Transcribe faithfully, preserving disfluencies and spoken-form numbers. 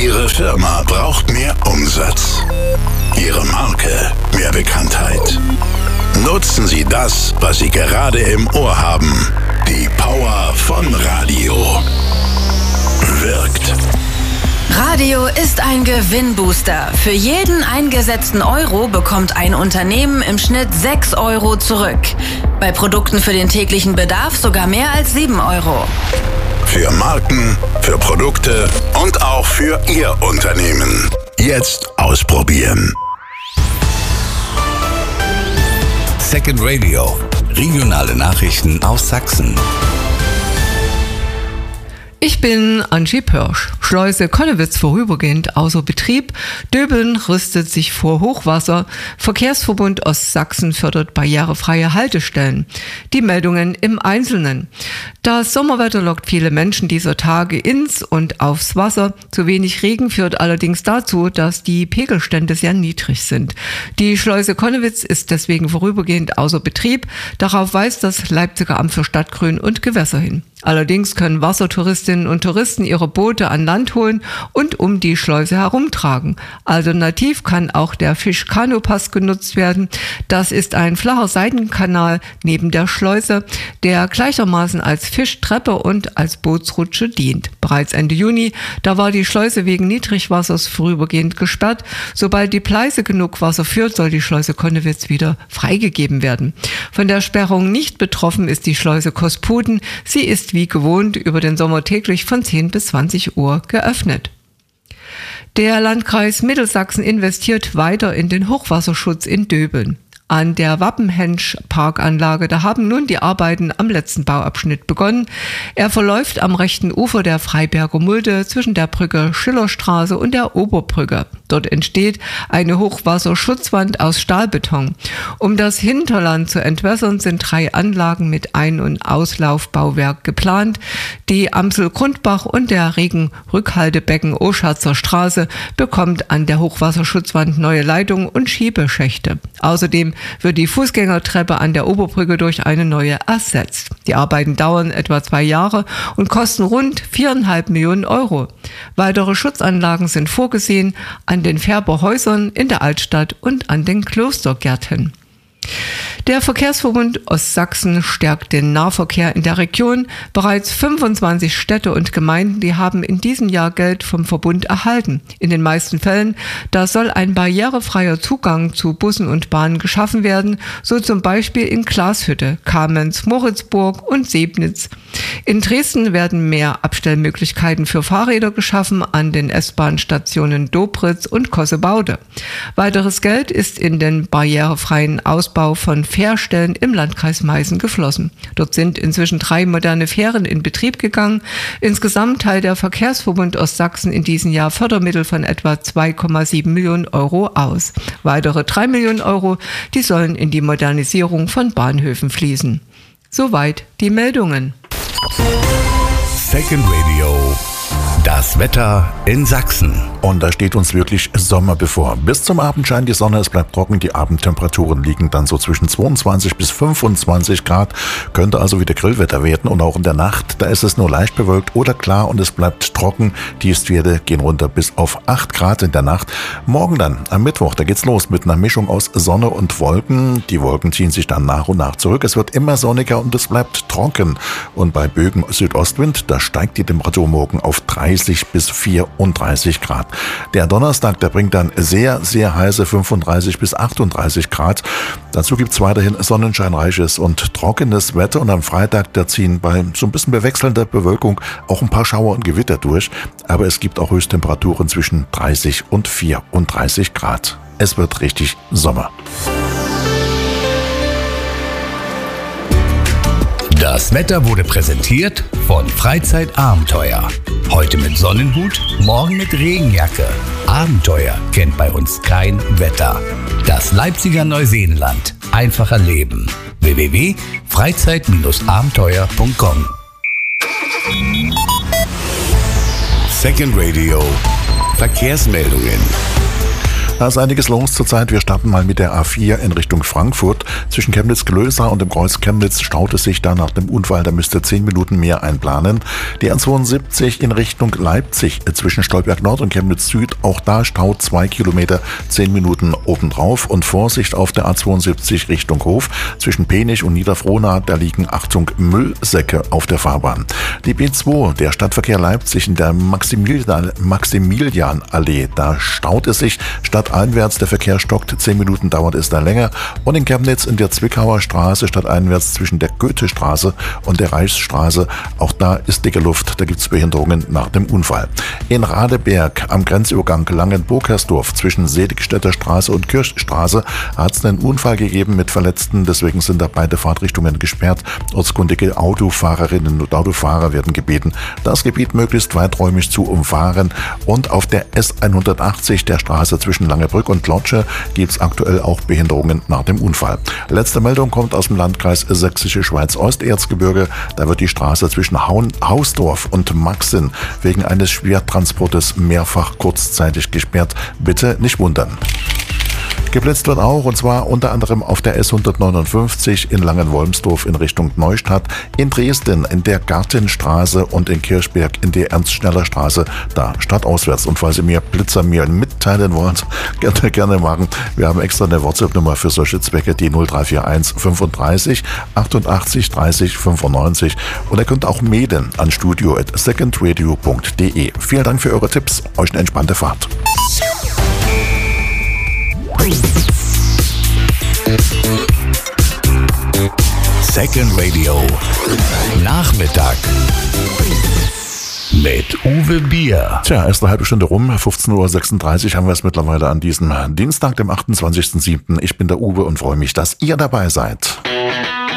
Ihre Firma braucht mehr Umsatz. Ihre Marke mehr Bekanntheit. Nutzen Sie das, was Sie gerade im Ohr haben. Die Power von Radio. Wirkt. Radio ist ein Gewinnbooster. Für jeden eingesetzten Euro bekommt ein Unternehmen im Schnitt sechs Euro zurück. Bei Produkten für den täglichen Bedarf sogar mehr als sieben Euro. Für Marken, für Produkte und auch für Ihr Unternehmen. Jetzt ausprobieren. Second Radio. Regionale Nachrichten aus Sachsen. Ich bin Angie Pörsch. Schleuse Konnewitz vorübergehend außer Betrieb. Döbeln rüstet sich vor Hochwasser. Verkehrsverbund Ostsachsen fördert barrierefreie Haltestellen. Die Meldungen im Einzelnen. Das Sommerwetter lockt viele Menschen dieser Tage ins und aufs Wasser. Zu wenig Regen führt allerdings dazu, dass die Pegelstände sehr niedrig sind. Die Schleuse Konnewitz ist deswegen vorübergehend außer Betrieb. Darauf weist das Leipziger Amt für Stadtgrün und Gewässer hin. Allerdings können Wassertouristinnen und Touristen ihre Boote an Land holen und um die Schleuse herumtragen. Alternativ kann auch der Fisch-Kanu-Pass genutzt werden. Das ist ein flacher Seitenkanal neben der Schleuse, der gleichermaßen als Fischtreppe und als Bootsrutsche dient. Bereits Ende Juni, da war die Schleuse wegen Niedrigwassers vorübergehend gesperrt. Sobald die Pleiße genug Wasser führt, soll die Schleuse Konnewitz wieder freigegeben werden. Von der Sperrung nicht betroffen ist die Schleuse Kosputen. Sie ist wie gewohnt über den Sommer täglich von zehn bis zwanzig Uhr geöffnet. Der Landkreis Mittelsachsen investiert weiter in den Hochwasserschutz in Döbeln. An der Wappenhensch-Parkanlage, da haben nun die Arbeiten am letzten Bauabschnitt begonnen. Er verläuft am rechten Ufer der Freiberger Mulde zwischen der Brücke Schillerstraße und der Oberbrücke. Dort entsteht eine Hochwasserschutzwand aus Stahlbeton. Um das Hinterland zu entwässern, sind drei Anlagen mit Ein- und Auslaufbauwerk geplant. Die Amsel-Grundbach und der Regenrückhaltebecken Oschatzer Straße bekommt an der Hochwasserschutzwand neue Leitungen und Schiebeschächte. Außerdem wird die Fußgängertreppe an der Oberbrücke durch eine neue ersetzt. Die Arbeiten dauern etwa zwei Jahre und kosten rund viereinhalb Millionen Euro. Weitere Schutzanlagen sind vorgesehen an den Färberhäusern in der Altstadt und an den Klostergärten. Der Verkehrsverbund Ostsachsen stärkt den Nahverkehr in der Region. Bereits fünfundzwanzig Städte und Gemeinden, die haben in diesem Jahr Geld vom Verbund erhalten. In den meisten Fällen, da soll ein barrierefreier Zugang zu Bussen und Bahnen geschaffen werden, so zum Beispiel in Glashütte, Kamenz, Moritzburg und Sebnitz. In Dresden werden mehr Abstellmöglichkeiten für Fahrräder geschaffen an den S-Bahn-Stationen Dobritz und Kossebaude. Weiteres Geld ist in den barrierefreien Ausbau von Fährstellen im Landkreis Meißen geflossen. Dort sind inzwischen drei moderne Fähren in Betrieb gegangen. Insgesamt teilt der Verkehrsverbund Ostsachsen in diesem Jahr Fördermittel von etwa zwei Komma sieben Millionen Euro aus. Weitere drei Millionen Euro, die sollen in die Modernisierung von Bahnhöfen fließen. Soweit die Meldungen. Second Radio. Das Wetter in Sachsen. Und da steht uns wirklich Sommer bevor. Bis zum Abend scheint die Sonne, es bleibt trocken. Die Abendtemperaturen liegen dann so zwischen zweiundzwanzig bis fünfundzwanzig Grad. Könnte also wieder Grillwetter werden. Und auch in der Nacht, da ist es nur leicht bewölkt oder klar und es bleibt trocken. Die Tiefstwerte gehen runter bis auf acht Grad in der Nacht. Morgen dann, am Mittwoch, da geht's los mit einer Mischung aus Sonne und Wolken. Die Wolken ziehen sich dann nach und nach zurück. Es wird immer sonniger und es bleibt trocken. Und bei Bögen Südostwind, da steigt die Temperatur morgen auf dreißig bis vierunddreißig Grad. Der Donnerstag, der bringt dann sehr, sehr heiße fünfunddreißig bis achtunddreißig Grad. Dazu gibt es weiterhin sonnenscheinreiches und trockenes Wetter. Und am Freitag, da ziehen bei so ein bisschen bewechselnder Bewölkung auch ein paar Schauer und Gewitter durch. Aber es gibt auch Höchsttemperaturen zwischen dreißig und vierunddreißig Grad. Es wird richtig Sommer. Das Wetter wurde präsentiert von Freizeitabenteuer. Heute mit Sonnenhut, morgen mit Regenjacke. Abenteuer kennt bei uns kein Wetter. Das Leipziger Neuseenland. Einfacher Leben. w w w punkt freizeit abenteuer punkt com. Second Radio. Verkehrsmeldungen. Da ist einiges los zurzeit. Wir starten mal mit der A vier in Richtung Frankfurt. Zwischen Chemnitz-Glösa und dem Kreuz Chemnitz staut es sich da nach dem Unfall. Da müsst ihr zehn Minuten mehr einplanen. Die A zweiundsiebzig in Richtung Leipzig zwischen Stolberg Nord und Chemnitz Süd. Auch da staut zwei Kilometer, zehn Minuten obendrauf. Und Vorsicht auf der A zweiundsiebzig Richtung Hof. Zwischen Penich und Niederfrohna, da liegen, Achtung, Müllsäcke auf der Fahrbahn. Die B zwei, der Stadtverkehr Leipzig in der Maximilian, Maximilianallee. Da staut es sich stadteinwärts, der Verkehr stockt, zehn Minuten dauert es da länger. Und in Chemnitz in der Zwickauer Straße stadteinwärts zwischen der Goethestraße und der Reichsstraße, auch da ist dicke Luft, da gibt es Behinderungen nach dem Unfall. In Radeberg am Grenzübergang Langenburg-Hersdorf zwischen Seligstädter Straße und Kirchstraße hat es einen Unfall gegeben mit Verletzten, deswegen sind da beide Fahrtrichtungen gesperrt. Ortskundige Autofahrerinnen und Autofahrer werden gebeten, das Gebiet möglichst weiträumig zu umfahren. Und auf der S hundertachtzig, der Straße zwischen Langebrück und Lotsche, gibt es aktuell auch Behinderungen nach dem Unfall. Letzte Meldung kommt aus dem Landkreis Sächsische Schweiz-Osterzgebirge. Da wird die Straße zwischen Haun, Hausdorf und Maxen wegen eines Schwertransportes mehrfach kurzzeitig gesperrt. Bitte nicht wundern. Geblitzt wird auch, und zwar unter anderem auf der S hundertneunundfünfzig in Langenwolmsdorf in Richtung Neustadt, in Dresden in der Gartenstraße und in Kirchberg in der Ernst-Schneller-Straße, da stadtauswärts. Und falls ihr mir Blitzer mir mitteilen wollt, gerne, gerne machen. Wir haben extra eine WhatsApp-Nummer für solche Zwecke, die null drei vier eins fünfunddreißig achtundachtzig dreißig fünfundneunzig. Und ihr könnt auch mailen an studio at secondradio punkt de. Vielen Dank für eure Tipps. Euch eine entspannte Fahrt. Second Radio Nachmittag mit Uwe Bier. Tja, erst eine halbe Stunde rum, fünfzehn Uhr sechsunddreißig haben wir es mittlerweile an diesem Dienstag, dem achtundzwanzigsten siebten Ich bin der Uwe und freue mich, dass ihr dabei seid.